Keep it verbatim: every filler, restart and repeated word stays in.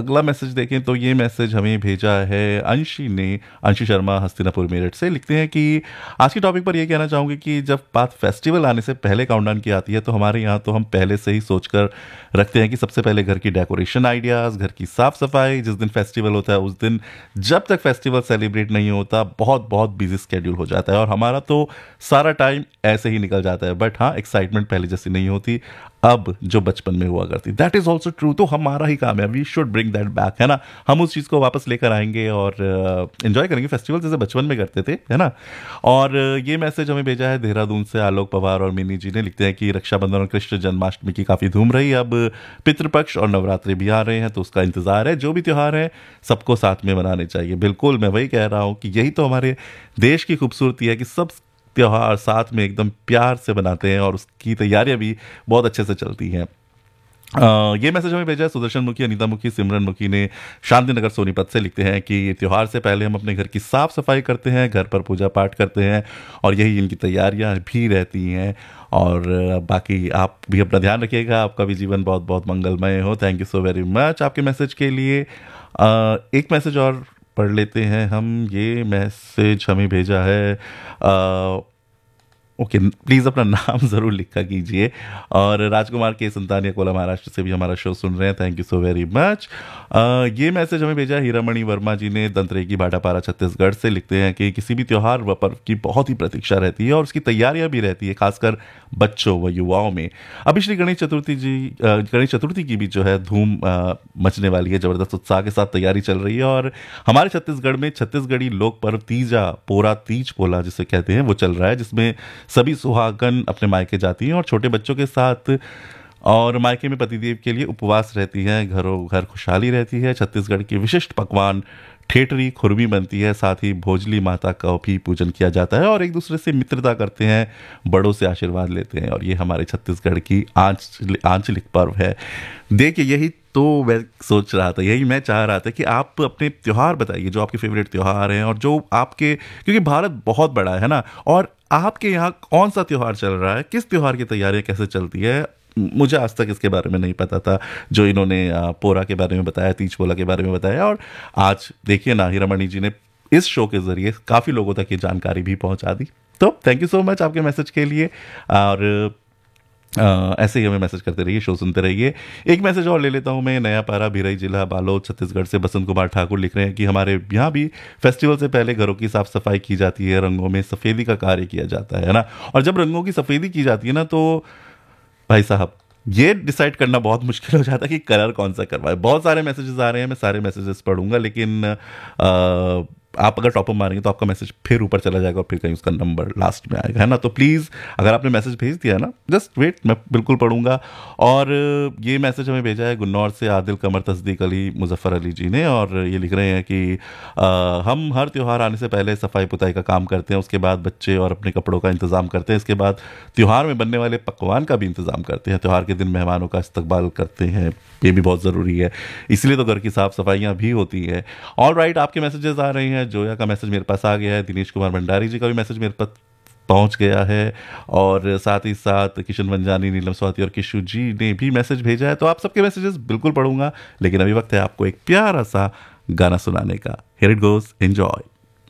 अगला मैसेज देखें तो ये मैसेज हमें भेजा है अंशी ने। अंशी शर्मा हस्तिनापुर मेरठ से लिखते हैं कि आज की टॉपिक पर ये कहना चाहूँगी कि जब बात फेस्टिवल आने से पहले काउंटडाउन की आती है तो हमारे यहाँ तो हम पहले से ही सोचकर रखते हैं कि सबसे पहले घर की डेकोरेशन आइडियाज़, घर की साफ सफाई, जिस दिन फेस्टिवल होता है उस दिन जब तक फेस्टिवल सेलिब्रेट नहीं होता बहुत बहुत बिजी स्केड्यूल हो जाता है और हमारा तो सारा टाइम ऐसे ही निकल जाता है। बट हाँ, एक्साइटमेंट पहले जैसी नहीं होती अब जो बचपन में हुआ करती। That is also true. तो हमारा ही काम है, we should bring that back, है ना। हम उस चीज़ को वापस लेकर आएंगे और एंजॉय uh, करेंगे फेस्टिवल जैसे बचपन में करते थे, है ना। और uh, ये मैसेज हमें भेजा है देहरादून से आलोक पवार और मिनी जी ने। लिखते हैं कि रक्षाबंधन और कृष्ण जन्माष्टमी की काफ़ी धूम रही, अब पितृपक्ष और नवरात्रि भी आ रहे हैं तो उसका इंतजार है। जो भी त्यौहार है सबको साथ में मनाने चाहिए। बिल्कुल, मैं वही कह रहा हूँ कि यही तो हमारे देश की खूबसूरती है कि सब त्योहार साथ में एकदम प्यार से बनाते हैं और उसकी तैयारियां भी बहुत अच्छे से चलती हैं। Uh, ये मैसेज हमें भेजा है सुदर्शन मुखी, अनीता मुखी, सिमरन मुखी ने शांति नगर सोनीपत से। लिखते हैं कि त्यौहार से पहले हम अपने घर की साफ सफाई करते हैं, घर पर पूजा पाठ करते हैं और यही इनकी तैयारियां भी रहती हैं। और बाकी आप भी अपना ध्यान रखिएगा, आपका भी जीवन बहुत बहुत मंगलमय हो। Thank you so very much आपके मैसेज के लिए। uh, एक मैसेज और पढ़ लेते हैं हम। ये मैसेज हमें भेजा है आ, ओके okay, प्लीज़ अपना नाम ज़रूर लिखा कीजिए। और राजकुमार के संतानिया कोला महाराष्ट्र से भी हमारा शो सुन रहे हैं, thank you so very much. ये मैसेज हमें भेजा हीरामणि वर्मा जी ने दंतरेगी भाटापारा छत्तीसगढ़ से। लिखते हैं कि किसी भी त्यौहार व पर्व की बहुत ही प्रतीक्षा रहती है और उसकी तैयारियां भी रहती है, खासकर बच्चों व युवाओं में। अभी श्री गणेश चतुर्थी जी गणेश चतुर्थी की भी जो है धूम मचने वाली है, ज़बरदस्त उत्साह के साथ तैयारी चल रही है। और हमारे छत्तीसगढ़ में छत्तीसगढ़ी लोक पर्व तीजा पोरा तीज पोला जिसे कहते हैं वो चल रहा है, जिसमें सभी सुहागन अपने मायके जाती हैं और छोटे बच्चों के साथ और मायके में पतिदेव के लिए उपवास रहती हैं। घरों घर खुशहाली रहती है। छत्तीसगढ़ की विशिष्ट पकवान ठेठरी खुरमी बनती है, साथ ही भोजली माता का भी पूजन किया जाता है और एक दूसरे से मित्रता करते हैं, बड़ों से आशीर्वाद लेते हैं और ये हमारे छत्तीसगढ़ की आंचलिक आंचलिक पर्व है। देखिए, यही तो मैं सोच रहा था, यही मैं चाह रहा था कि आप अपने त्यौहार बताइए जो आपके फेवरेट त्यौहार हैं और जो आपके, क्योंकि भारत बहुत बड़ा है ना, और आपके यहाँ कौन सा त्यौहार चल रहा है, किस त्यौहार की तैयारियां कैसे चलती है। मुझे आज तक इसके बारे में नहीं पता था, जो इन्होंने पोरा के बारे में बताया, तीज पोला के बारे में बताया, और आज देखिए ना हीरामणि जी ने इस शो के जरिए काफ़ी लोगों तक ये जानकारी भी पहुंचा दी। तो थैंक यू सो मच आपके मैसेज के लिए और आ, ऐसे ही हमें मैसेज करते रहिए, शो सुनते रहिए। एक मैसेज और ले लेता हूं मैं। नया पारा भिरई जिला बालोद छत्तीसगढ़ से बसंत कुमार ठाकुर लिख रहे हैं कि हमारे यहाँ भी फेस्टिवल से पहले घरों की साफ सफाई की जाती है, रंगों में सफ़ेदी का कार्य किया जाता है ना। और जब रंगों की सफ़ेदी की जाती है ना तो भाई साहब ये डिसाइड करना बहुत मुश्किल हो जाता है कि कलर कौन सा करवाए। बहुत सारे मैसेजेस आ रहे हैं, मैं सारे मैसेजेस पढ़ूंगा, लेकिन आ, आप अगर टॉप अप मारेंगे तो आपका मैसेज फिर ऊपर चला जाएगा और फिर कहीं उसका नंबर लास्ट में आएगा, है ना। तो प्लीज़ अगर आपने मैसेज भेज दिया है ना, जस्ट वेट, मैं बिल्कुल पढ़ूंगा। और ये मैसेज हमें भेजा है गुन्नौर से आदिल कमर तस्दीक अली मुजफ्फर अली जी ने और ये लिख रहे हैं कि आ, हम हर त्यौहार आने से पहले सफाई पुताई का काम करते हैं, उसके बाद बच्चे और अपने कपड़ों का इंतज़ाम करते हैं, इसके बाद त्यौहार में बनने वाले पकवान का भी इंतज़ाम करते हैं, त्यौहार के दिन मेहमानों का इस्तकबाल करते हैं, ये भी बहुत ज़रूरी है, इसलिए तो घर की साफ़ सफाइयाँ भी होती हैं। ऑल राइट, आपके मैसेजेस आ रहे हैं। जोया का मैसेज मेरे पास आ गया है, दिनेश कुमार भंडारी जी का भी मैसेज मेरे पास पहुंच गया है और साथ ही साथ किशन वंजानी, नीलम स्वाति और किशु जी ने भी मैसेज भेजा है। तो आप सबके मैसेजेस बिल्कुल पढ़ूंगा, लेकिन अभी वक्त है आपको एक प्यारा सा गाना सुनाने का। Here it goes, enjoy.